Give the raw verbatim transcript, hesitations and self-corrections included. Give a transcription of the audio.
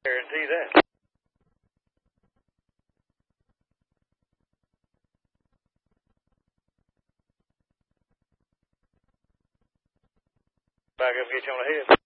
Guarantee that. Back up and get you on the head.